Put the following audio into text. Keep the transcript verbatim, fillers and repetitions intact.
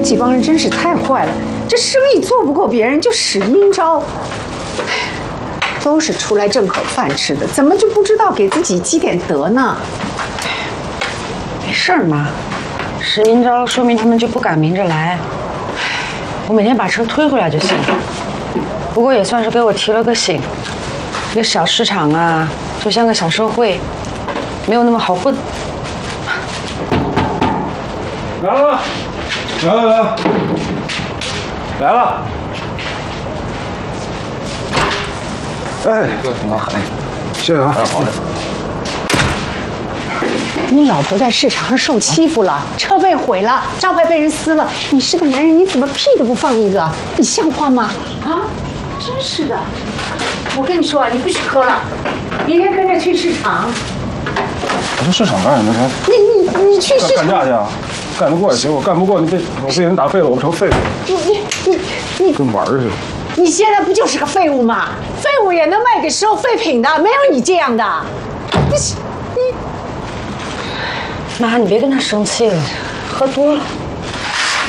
几帮人真是太坏了，这生意做不过别人就使阴招。都是出来挣口饭吃的，怎么就不知道给自己积点德呢？ 没事儿嘛，使阴招说明他们就不敢明着来。我每天把车推回来就行。不过也算是给我提了个醒，一个小市场啊，就像个小社会，没有那么好混。 来了，来了，来了，来了。哎，挺好，哎，谢谢啊，好嘞。 你老婆在市场上受欺负了，车被毁了，招牌被人撕了，你是个男人，你怎么屁都不放一个？你像话吗？啊，真是的！我跟你说啊，你不许喝了，明天跟着去市场。 我去市场干什么去？ 你你你去市场干架去啊？干得过也行，我干不过你被我被人打废了，我不成废物？ 你你你你跟玩儿似的。 你现在不就是个废物吗？废物也能卖给收废品的，没有你这样的。你你。 妈，你别跟他生气了，喝多了。